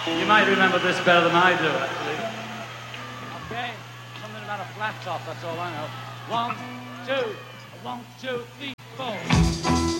You might remember this better than I do, actually. Okay, something about a flat top, that's all I know. 1, 2, 1, 2, 3, 4.